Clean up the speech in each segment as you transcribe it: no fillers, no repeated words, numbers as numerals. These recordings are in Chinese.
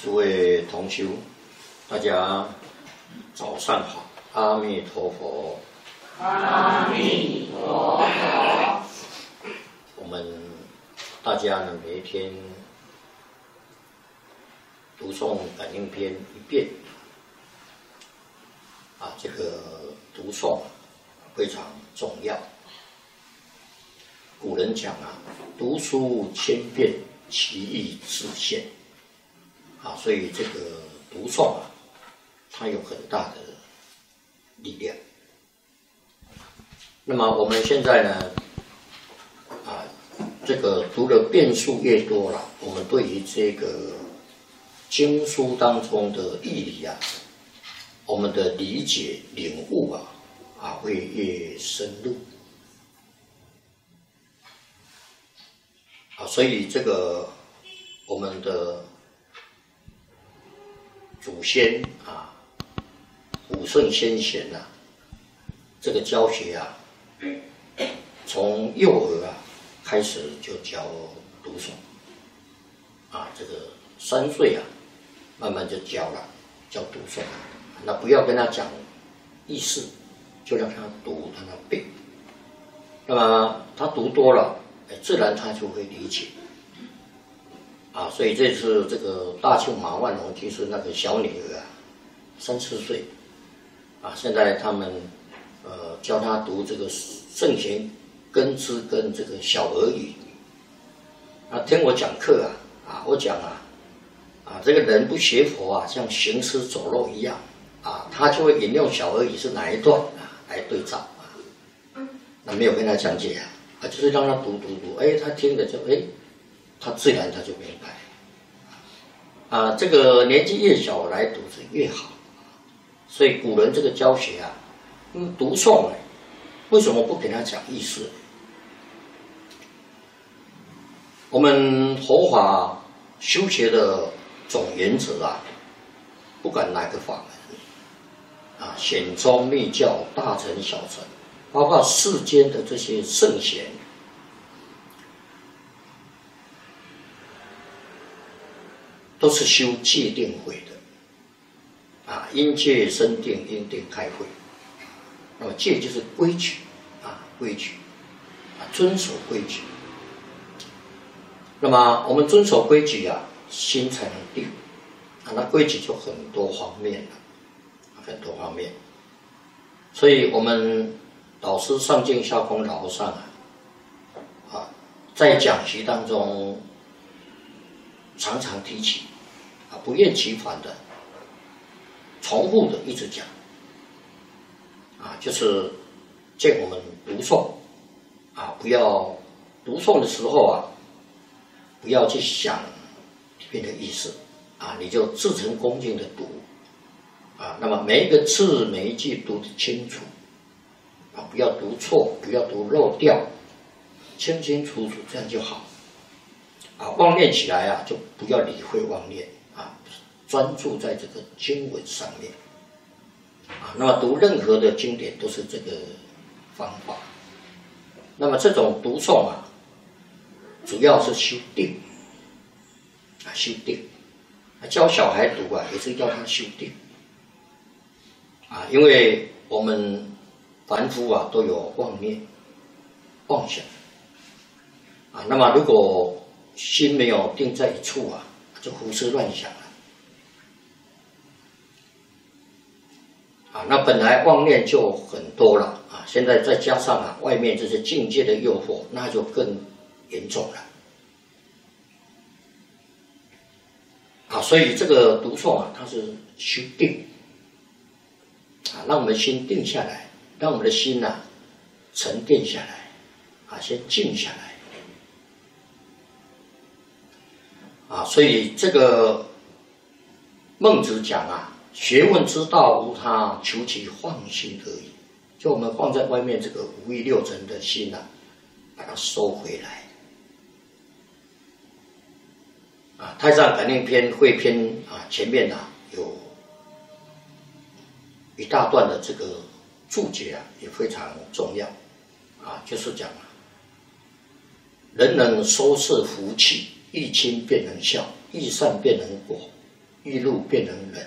诸位同修，大家早上好，阿弥陀佛。 阿弥陀佛。 我们大家呢，每一天读诵感应篇一遍，这个读诵非常重要。古人讲读书千遍，其义自现。所以这个读诵它有很大的力量。那么我们现在呢，这个读的遍数越多了，我们对于这个经书当中的义理我们的理解领悟会越深入。所以这个我们的祖先古圣先贤这个教学从幼儿开始就教读诵这个3岁慢慢就教了，教读诵那不要跟他讲意思，就让他读，让他背。那么他读多了，自然他就会理解。所以这次这个大庆马万龙就是那个小女儿3、4岁现在他们教他读这个圣贤根知跟这个小儿语。听我讲课我讲这个人不学佛像行尸走肉一样他就会引用小儿语是哪一段来对照那没有跟他讲解就是让他读，他听的就他自然他就明白这个年纪越小来读是越好。所以古人这个教学读诵为什么不给他讲意思？我们佛法修学的总原则不管哪个法门显宗密教大乘小乘，包括世间的这些圣贤，都是修戒定慧的因戒生定，因定开慧。那么戒就是规矩规矩遵守规矩。那么我们遵守规矩心才能定那规矩就很多方面很多方面。所以我们导师上净下空老和尚在讲习当中常常提起不厌其烦的重复的一直讲就是见我们读诵不要读诵的时候不要去想里面的意思你就至诚恭敬的读那么每一个字每一句读得清楚不要读错，不要读漏掉，清清楚楚，这样就好妄念起来就不要理会妄念专注在这个经文上面那么读任何的经典都是这个方法。那么这种读诵主要是修定修定教小孩读也是要他修定因为我们凡夫都有妄念妄想那么如果心没有定在一处就胡思乱想了那本来妄念就很多了现在再加上外面这些境界的诱惑，那就更严重了所以这个读诵它是修定让我们心定下来，让我们的心沉淀下来先静下来所以这个孟子讲学问之道无他，求其放心而已。就我们放在外面这个五欲六尘的心把它收回来太上感应篇汇篇前面有一大段的这个注解也非常重要就是讲人能收摄福气，一亲便能孝，一善便能果， 一路变成人。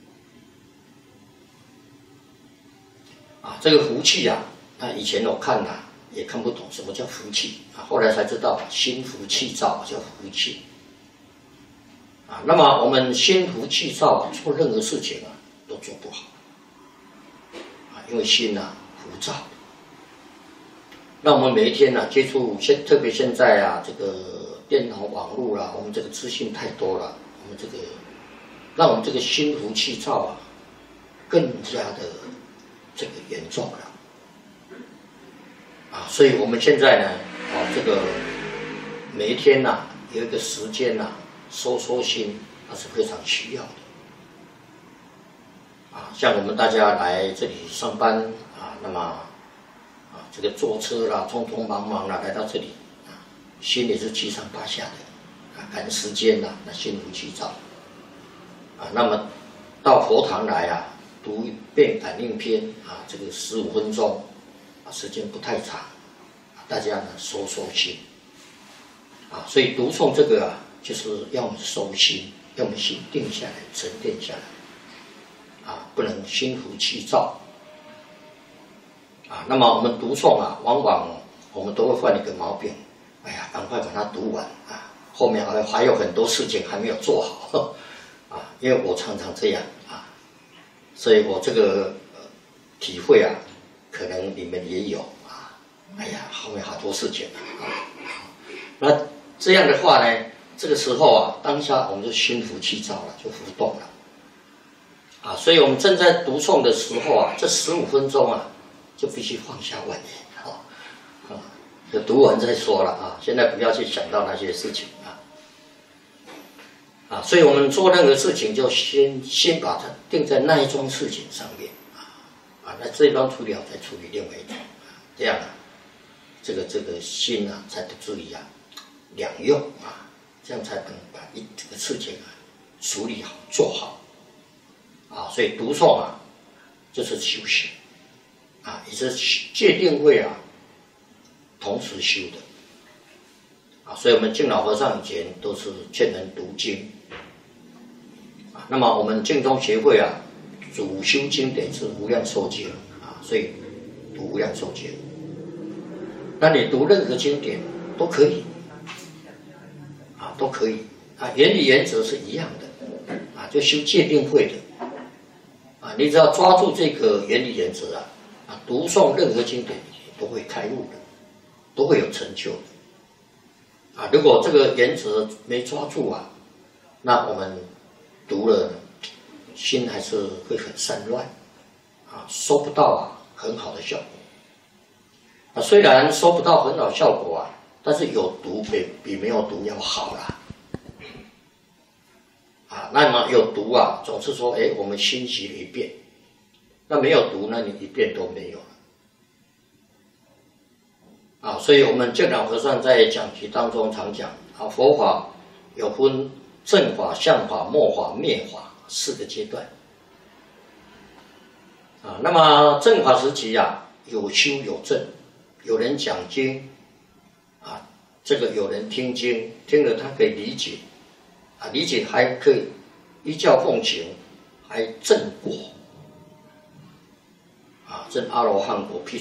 这个福气啊，以前我看也看不懂什么叫福气后来才知道心浮气躁叫福气那么我们心浮气躁做任何事情都做不好因为心浮躁。那我们每一天接触特别现在这个电脑网络我们这个资讯太多了，我们这个让我们这个心浮气躁更加的这个严重了所以我们现在呢这个每一天有一个时间收心是非常需要的像我们大家来这里上班那么这个坐车匆匆忙忙来到这里心里是七上八下的赶时间那心浮气躁那么到佛堂来读一遍感应篇这个15分钟时间不太长大家收心所以读诵这个就是要我们收心，要我们心定下来沉淀下来不能心浮气躁那么我们读诵往往我们都会犯一个毛病，哎呀赶快把它读完后面还有很多事情还没有做好因为我常常这样所以我这个体会可能你们也有哎呀后面好多事情那这样的话呢，这个时候当下我们就心浮气躁了，就浮动了所以我们正在读诵的时候这15分钟就必须放下玩念就读完再说了现在不要去想到那些事情所以我们做任何事情就先把它定在那一桩事情上面那这一桩处理好再处理另外一桩这样这个心才不至于两用这样才能把这个事情处理好做好所以读诵就是修行也是戒定慧同时修的所以我们净老和尚以前都是劝人读经那么我们净宗协会主修经典是无量寿经所以读无量寿经。那你读任何经典都可以都可以原理原则是一样的就修戒定慧的你只要抓住这个原理原则读诵任何经典都会开悟的，都会有成就的如果这个原则没抓住那我们读了心还是会很散乱收不到很好的效果虽然收不到很好效果但是有读比没有读要好啦那么有读总是说我们心习了一遍，那没有读那你一遍都没有了所以我们净老和尚在讲题当中常讲佛法有分正法、相法、末法、灭法4个阶段那么正法时期有修有证，有人讲经这个有人听经，听了他可以理解理解还可以依教奉行，还证果证阿罗汉果。